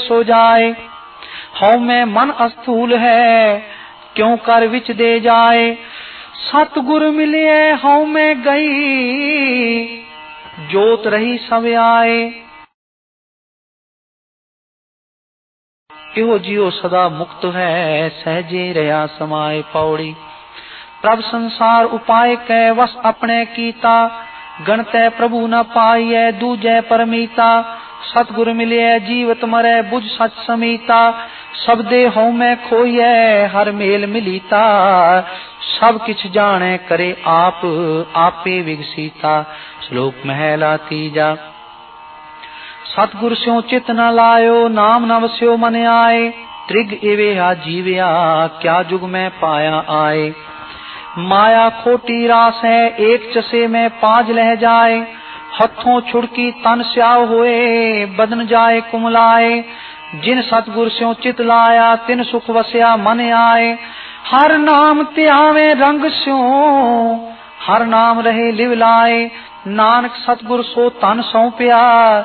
सो जाए। हौ में मन अस्थूल है क्यों कर विच दे जाए। सतगुर मिलिए हौ में गई जोत रही सब आए। इहो जियो सदा मुक्त है सहजे रहा समाए। पौड़ी प्रभ संसार उपाय कै वस अपने कीता। गणतै प्रभु न पाइयै दूजै परमीता। सतगुर मिलिए जीवत मरै बुझ सच समीता। सब दे हौ में खोइयै हर मेल मिलीता। सब किछ जाने करे आप आपे विगसीता। श्लोक महला तीजा। सतगुर स्यों चित न लायो नाम न वस्यो मन आए। त्रिग एवेहा जीवया क्या जुग में पाया आए। माया खोटी रास है एक चसे में पांच लह जाए। हथों छुड़की तन स्याव होए बदन जाए कुमलाए। जिन सतगुर स्यों चित लाया तिन सुख वस्या मन आए। हर नाम त्यावे रंग स्यों हर नाम रहे लिव लाए। नानक सतगुर सो तन सौंपया